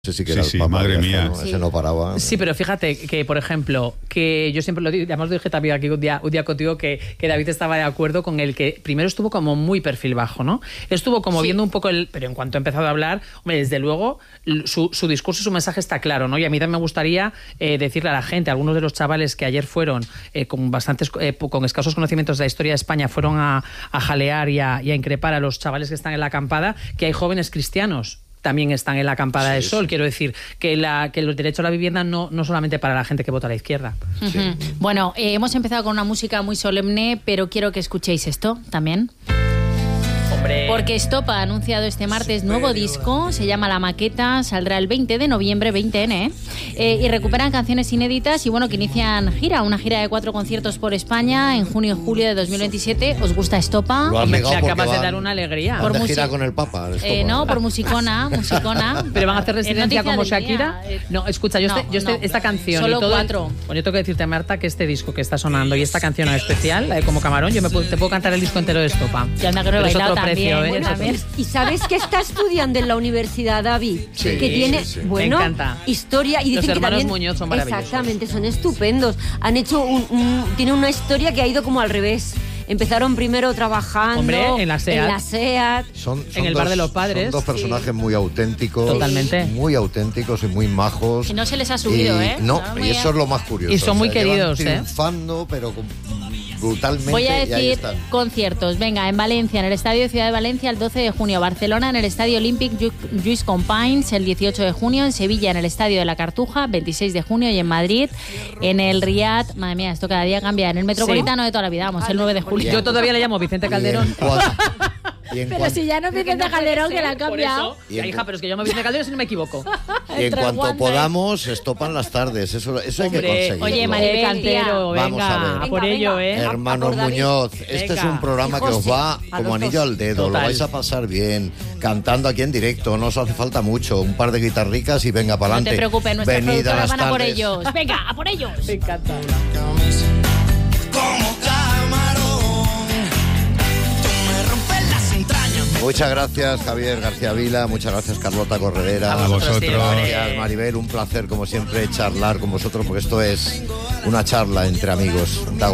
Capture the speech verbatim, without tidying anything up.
Sí, sí, que sí, era el sí, Papa, madre ese mía. no, Sí. ese no paraba. Sí, pero fíjate que, por ejemplo, que yo siempre lo digo, además lo dije también aquí un día, un día contigo, que, que David estaba de acuerdo con el que primero estuvo como muy perfil bajo, ¿no? Estuvo como Sí. viendo un poco el... Pero en cuanto ha empezado a hablar, hombre, desde luego, su, su discurso y su mensaje está claro, ¿no? Y a mí también me gustaría eh, decirle a la gente, a algunos de los chavales que ayer fueron eh, con bastantes, eh, con escasos conocimientos de la historia de España, fueron a, a jalear y a, y a increpar a los chavales que están en la acampada, que hay jóvenes cristianos también están en la acampada Sí, de Sol. sí. Quiero decir que, la, que el derecho a la vivienda no, no solamente para la gente que vota a la izquierda. Ujú. Bueno, eh, hemos empezado con una música muy solemne, pero quiero que escuchéis esto también. Hombre. Porque Estopa ha anunciado este martes nuevo disco, se llama La Maqueta, saldrá el veinte de noviembre, veinte ene, ¿eh? Eh, y recuperan canciones inéditas y bueno, que inician gira, una gira de cuatro conciertos por España en junio y julio de dos mil veintisiete. ¿Os gusta Estopa? Lo has Hombre, ligado me porque acabas de van- dar una alegría. van Por de musi- gira con el Papa. esto, Eh, no, bueno. por musicona, musicona. Pero van a hacer Es residencia noticia como del Shakira. día, eh. No, escucha, yo, No, este, yo este- no. esta canción Solo y todo. cuatro. Bueno, yo tengo que decirte, Marta, que este disco que está sonando y esta canción en especial, la de Como Camarón, yo me puedo- te puedo cantar el disco entero de Estopa. Y anda que no he Pero es bailado otro también. precio, ¿eh? Bueno, Es a ver. otro- ¿Y sabes que está estudiando en la universidad, David? Sí, que tiene, sí, sí. bueno, Me encanta. historia y Los dicen que hermanos también, Muñoz son maravillosos. Exactamente, son estupendos. Han hecho un, un- tienen una historia que ha ido como al revés. Empezaron primero trabajando Hombre, en la SEAT. en la SEAT. Son, En son el bar dos- de los padres. Son dos personajes Sí. muy auténticos. Totalmente. Muy auténticos y muy majos. Y no se les ha subido, Y- ¿eh? No, Estaban y muy eso es lo más curioso. Y son muy llevan queridos, ¿eh? triunfando, pero con- brutalmente. Voy a y ahí decir están. conciertos. Venga, en Valencia, en el Estadio Ciudad de Valencia, el doce de junio. Barcelona, en el Estadio Olympic Ju- Lluís Companys, el dieciocho de junio. En Sevilla, en el Estadio de la Cartuja, veintiséis de junio. Y en Madrid, en el Riad. Madre mía, esto cada día cambia. En el Metropolitano de toda la vida, vamos, el nueve de julio. Yo todavía le llamo Vicente Y en Calderón. cuanto- y en Pero cuanto- si ya no es Vicente Calderón, que la ha cambiado. Y en- Hija, pero es que yo llamo Vicente Calderón si no me equivoco. y en Entre cuanto Wanda y- podamos, estopan las tardes. Eso, eso hay que Hombre, conseguirlo. Oye, Maribel, Cantero, Vamos venga, a ver. a por Venga, ello, venga. ¿eh? Hermanos por David. Muñoz, este Venga. es un programa Y que os José, va a como los anillo dos. al dedo, Total. lo vais a pasar bien, cantando aquí en directo, no os hace falta mucho, un par de guitarricas y venga para No adelante. te preocupes, nuestras Venid a productoras las van a por tardes. ellos. Venga, a por ellos. Me encanta. Como camarón, tú me rompes las entrañas. Muchas gracias Javier García Vila, muchas gracias Carlota Corredera. A A vosotros. siempre. Gracias Maribel, un placer como siempre charlar con vosotros porque esto es una charla entre amigos. Da